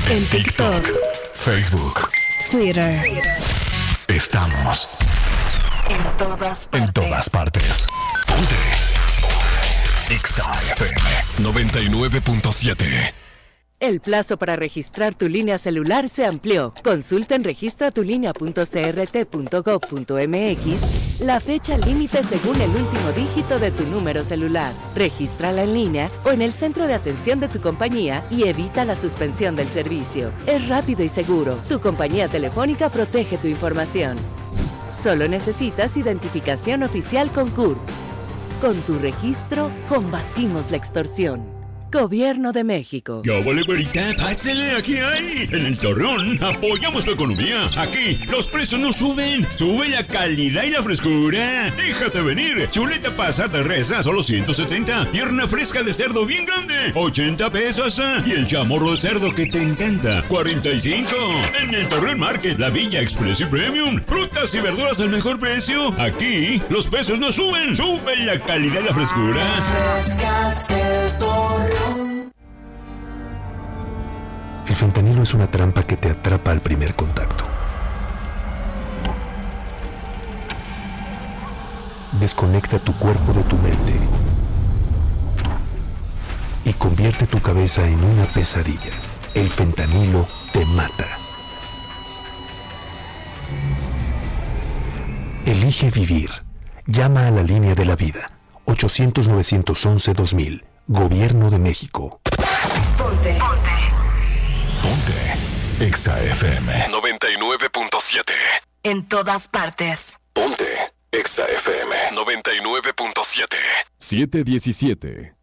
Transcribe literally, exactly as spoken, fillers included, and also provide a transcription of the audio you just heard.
En TikTok, Facebook, Twitter. Estamos en todas partes. En todas partes. Ponte. Exa F M noventa y nueve punto siete. El plazo para registrar tu línea celular se amplió. Consulta en registra tu línea punto c r t punto gov punto m x la fecha límite según el último dígito de tu número celular. Regístrala en línea o en el centro de atención de tu compañía y evita la suspensión del servicio. Es rápido y seguro. Tu compañía telefónica protege tu información. Solo necesitas identificación oficial con C U R P. Con tu registro, combatimos la extorsión. Gobierno de México. ¡Ya vale, güerita! ¡Pásale! ¡Aquí hay! En el Torreón apoyamos tu economía. Aquí los precios no suben. Sube la calidad y la frescura. Déjate venir. Chuleta pasada de res a solo ciento setenta. Pierna fresca de cerdo bien grande. ochenta pesos. Y el chamorro de cerdo que te encanta. cuarenta y cinco. En el Torreón Market, la Villa Express y Premium. Frutas y verduras al mejor precio. Aquí los precios no suben. Sube la calidad y la frescura. Frescas el Torreón. El fentanilo es una trampa que te atrapa al primer contacto. Desconecta tu cuerpo de tu mente y convierte tu cabeza en una pesadilla. El fentanilo te mata. Elige vivir. Llama a la línea de la vida. ochocientos, novecientos once, dos mil. Gobierno de México. Ponte. Ponte. Ponte. Exa F M noventa y nueve punto siete. En todas partes. Ponte. Exa F M noventa y nueve punto siete. siete diecisiete.